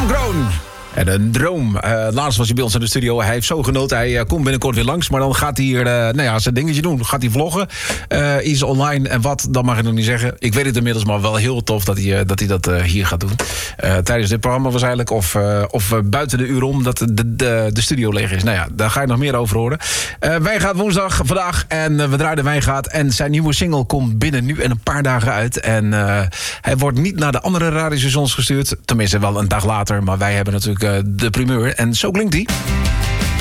Kroon. En een droom. Laatst was hij bij ons in de studio. Hij heeft zo genoten. Hij komt binnenkort weer langs. Maar dan gaat hij hier zijn dingetje doen. Gaat hij vloggen. Iets online. En wat, dat mag ik nog niet zeggen. Ik weet het inmiddels, maar wel heel tof dat hij dat hier gaat doen. Tijdens dit programma waarschijnlijk. Of buiten de uur om dat de studio leeg is. Nou ja, daar ga je nog meer over horen. Wijngaard woensdag vandaag. En we draaien Wijngaard. En zijn nieuwe single komt binnen nu en een paar dagen uit. En hij wordt niet naar de andere radiostations gestuurd. Tenminste wel een dag later. Maar wij hebben natuurlijk de primeur. En zo klinkt hij.